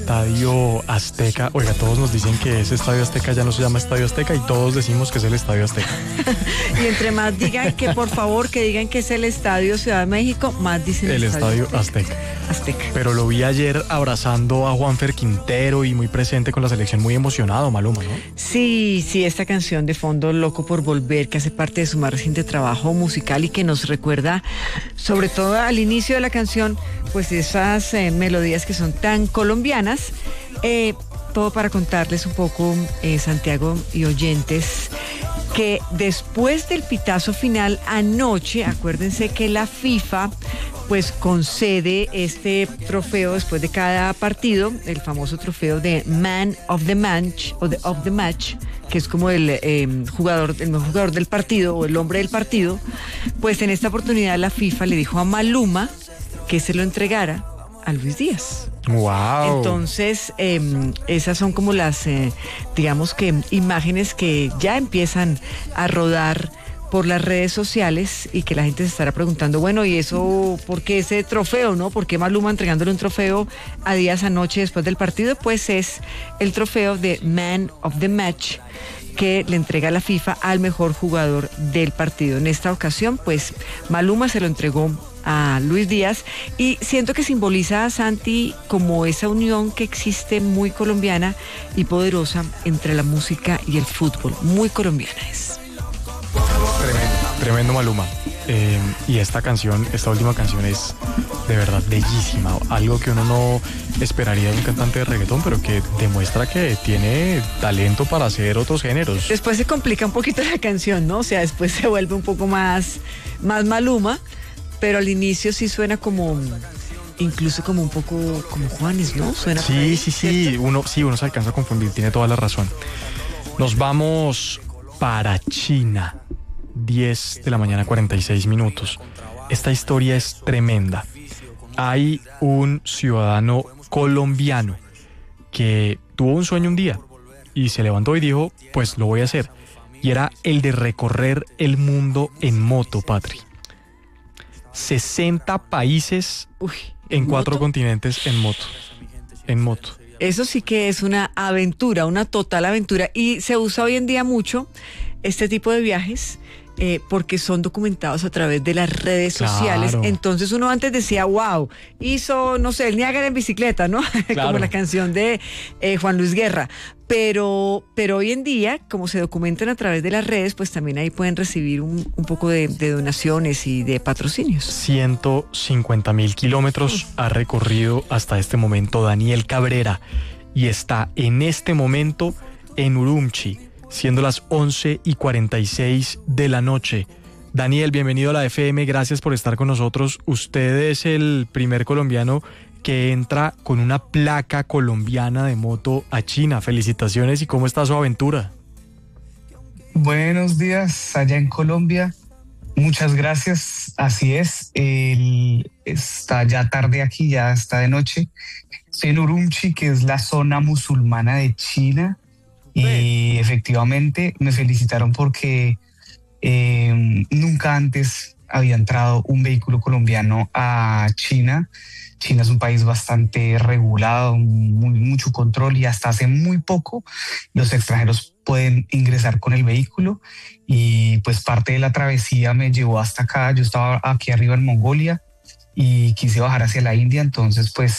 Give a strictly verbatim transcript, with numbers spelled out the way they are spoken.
Estadio Azteca. Oiga, todos nos dicen que ese Estadio Azteca ya no se llama Estadio Azteca y todos decimos que es el Estadio Azteca. Y entre más digan que por favor que digan que es el Estadio Ciudad de México, más dicen el Estadio Azteca. Azteca. Pero lo vi ayer abrazando a Juanfer Quintero y muy presente con la selección, muy emocionado, Maluma, ¿no? Sí, sí, esta canción de fondo, Loco por Volver, que hace parte de su más reciente trabajo musical y que nos recuerda, sobre todo al inicio de la canción, pues esas eh, melodías que son tan colombianas. Eh, todo para contarles un poco, eh, Santiago y oyentes, que después del pitazo final anoche, acuérdense que la FIFA pues concede este trofeo después de cada partido, el famoso trofeo de Man of the Match, o de of the Match, que es como el eh, jugador, el mejor jugador del partido o el hombre del partido. Pues en esta oportunidad la FIFA le dijo a Maluma que se lo entregara a Luis Díaz. Wow. Entonces, eh, esas son como las, eh, digamos que imágenes que ya empiezan a rodar por las redes sociales y que la gente se estará preguntando, bueno, ¿y eso por qué ese trofeo, no? ¿Por qué Maluma entregándole un trofeo a Díaz anoche después del partido? Pues es el trofeo de Man of the Match que le entrega la FIFA al mejor jugador del partido. En esta ocasión, pues, Maluma se lo entregó a Luis Díaz y siento que simboliza a Santi como esa unión que existe muy colombiana y poderosa entre la música y el fútbol. Muy colombiana es. Tremendo, tremendo Maluma. Eh, y esta canción, esta última canción es de verdad bellísima. Algo que uno no esperaría de un cantante de reggaetón, pero que demuestra que tiene talento para hacer otros géneros. Después se complica un poquito la canción, ¿no? O sea, después se vuelve un poco más, más Maluma, pero al inicio sí suena como, incluso como un poco como Juanes, ¿no? Suena sí, ahí, sí, sí, ¿cierto? uno, sí, uno se alcanza a confundir, tiene toda la razón. Nos vamos para China. diez de la mañana, cuarenta y seis minutos. Esta historia es tremenda. Hay un ciudadano colombiano que tuvo un sueño un día y se levantó y dijo, pues lo voy a hacer. Y era el de recorrer el mundo en moto, Patri. sesenta países Uy, en cuatro moto? continentes en moto. En moto. Eso sí que es una aventura, una total aventura. Y se usa hoy en día mucho este tipo de viajes eh, porque son documentados a través de las redes claro. sociales. Entonces uno antes decía, wow, hizo, no sé, el Niágara en bicicleta, ¿no? Claro. Como la canción de eh, Juan Luis Guerra. Pero, pero hoy en día, como se documentan a través de las redes, pues también ahí pueden recibir un, un poco de, de donaciones y de patrocinios. ciento cincuenta mil kilómetros ha recorrido hasta este momento Daniel Cabrera y está en este momento en Urumqi, siendo las once y cuarenta y seis de la noche. Daniel, bienvenido a la F M, gracias por estar con nosotros. Usted es el primer colombiano que entra con una placa colombiana de moto a China. Felicitaciones, ¿y cómo está su aventura? Buenos días allá en Colombia. Muchas gracias, así es. El, está ya tarde aquí, ya está de noche. Estoy en Urumqi, que es la zona musulmana de China. Y efectivamente me felicitaron porque eh, nunca antes había entrado un vehículo colombiano a China. China es un país bastante regulado, muy, mucho control y hasta hace muy poco los extranjeros pueden ingresar con el vehículo y pues parte de la travesía me llevó hasta acá. Yo estaba aquí arriba en Mongolia y quise bajar hacia la India, entonces pues